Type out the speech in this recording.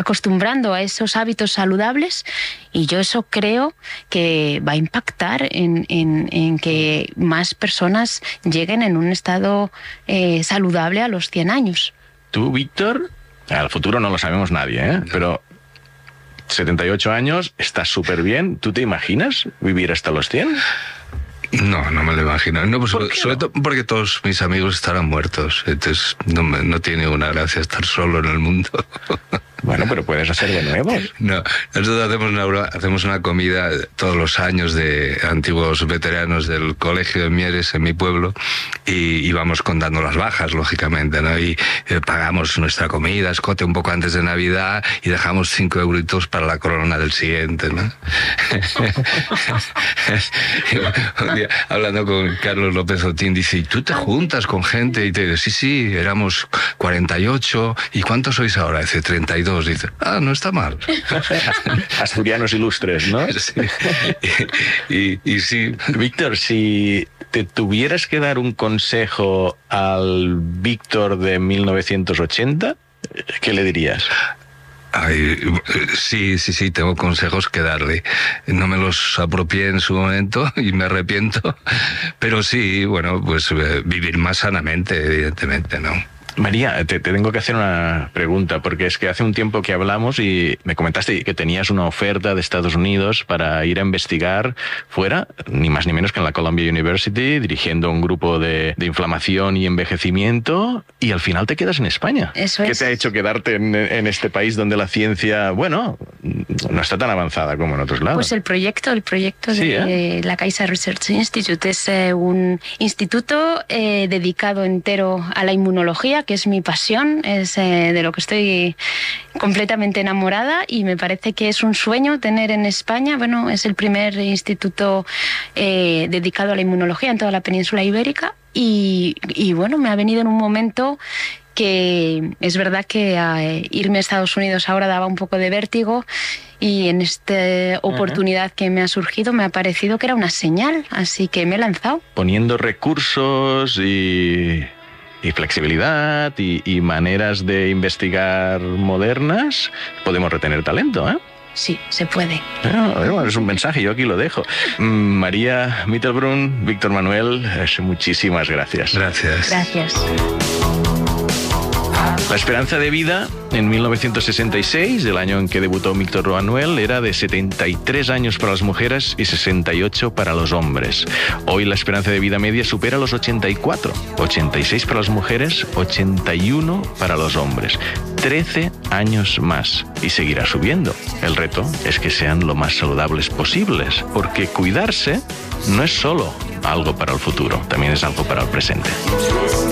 acostumbrando a esos hábitos saludables, y yo eso creo que va a impactar en que más personas lleguen en un estado saludable a los 100 años. Tú, Víctor, al futuro no lo sabemos nadie, ¿eh? No. Pero 78 años, estás súper bien. ¿Tú te imaginas vivir hasta los 100? No, no me lo imagino. No, pues ¿Por qué sobre no? todo porque todos mis amigos estarán muertos. Entonces no tiene una gracia estar solo en el mundo. Bueno, pero puedes hacer de nuevos. No, nosotros hacemos una comida todos los años de antiguos veteranos del colegio de Mieres en mi pueblo y vamos contando las bajas, lógicamente, ¿no? Y pagamos nuestra comida, escote un poco antes de Navidad y dejamos 5 euritos para la corona del siguiente, ¿no? Un día, hablando con Carlos López Otín, dice, ¿y tú te juntas con gente? Y te dice, sí, éramos 48. ¿Y cuántos sois ahora? Dice, 32. Dice, no está mal. Asturianos ilustres, ¿no? Sí. Y sí. Víctor, si te tuvieras que dar un consejo al Víctor de 1980, ¿qué le dirías? Ay, sí, tengo consejos que darle. No me los apropié en su momento y me arrepiento, pero sí, bueno, pues vivir más sanamente, evidentemente, ¿no? María, te tengo que hacer una pregunta, porque es que hace un tiempo que hablamos y me comentaste que tenías una oferta de Estados Unidos para ir a investigar fuera, ni más ni menos que en la Columbia University, dirigiendo un grupo de inflamación y envejecimiento, y al final te quedas en España. Eso ¿Qué es. te ha hecho quedarte en este país donde la ciencia, bueno, no está tan avanzada como en otros lados? Pues el proyecto Sí, de la Kaiser Research Institute es un instituto dedicado entero a la inmunología, que es mi pasión, es de lo que estoy completamente enamorada, y me parece que es un sueño tener en España, bueno, es el primer instituto dedicado a la inmunología en toda la península ibérica, y bueno, me ha venido en un momento que es verdad que irme a Estados Unidos ahora daba un poco de vértigo, y en esta oportunidad que me ha surgido me ha parecido que era una señal, así que me he lanzado. Poniendo recursos y flexibilidad y maneras de investigar modernas, podemos retener talento, ¿eh? Sí, se puede. Bueno, es un mensaje, yo aquí lo dejo. María Mittelbrunn, Víctor Manuel, muchísimas gracias. Gracias. Gracias. La esperanza de vida en 1966, el año en que debutó Víctor Manuel, era de 73 años para las mujeres y 68 para los hombres. Hoy la esperanza de vida media supera los 84, 86 para las mujeres, 81 para los hombres. 13 años más y seguirá subiendo. El reto es que sean lo más saludables posibles, porque cuidarse no es solo algo para el futuro, también es algo para el presente.